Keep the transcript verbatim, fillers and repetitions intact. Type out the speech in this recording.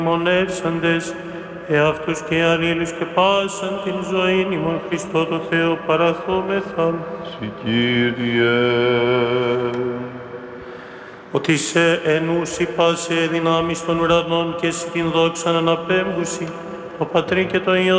μονεύσαντες, εαυτούς και αλλήλους και πάσαν την ζωήν ημών Χριστό το Θεό παραθόμεθα. Συ Κύριε. Ότι σε ενούσι πάσε δυνάμεις των ουρανών και εσύ την δόξαν αναπέμπουσι, το Πατρί και το Υιό